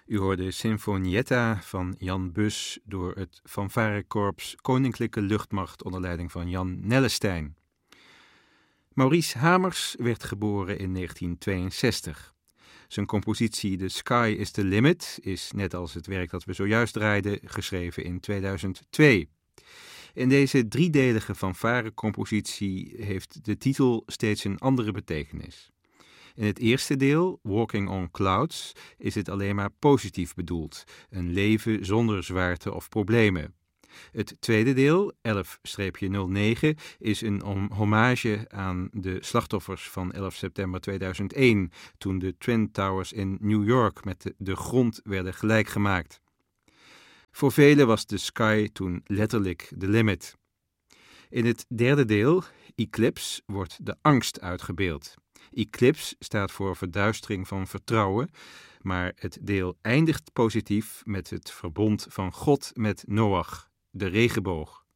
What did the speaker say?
U hoorde Sinfonietta van Jan Bus door het fanfarekorps Koninklijke Luchtmacht onder leiding van Jan Nellestein. Maurice Hamers werd geboren in 1962. Zijn compositie The Sky is the Limit is, net als het werk dat we zojuist draaiden, geschreven in 2002. In deze driedelige fanfarecompositie heeft de titel steeds een andere betekenis. In het eerste deel, Walking on Clouds, is het alleen maar positief bedoeld, een leven zonder zwaarte of problemen. Het tweede deel, 11-09, is een hommage aan de slachtoffers van 11 september 2001, toen de Twin Towers in New York met de grond werden gelijkgemaakt. Voor velen was de sky toen letterlijk de limit. In het derde deel, Eclipse, wordt de angst uitgebeeld. Eclipse staat voor verduistering van vertrouwen, maar het deel eindigt positief met het verbond van God met Noach, de regenboog.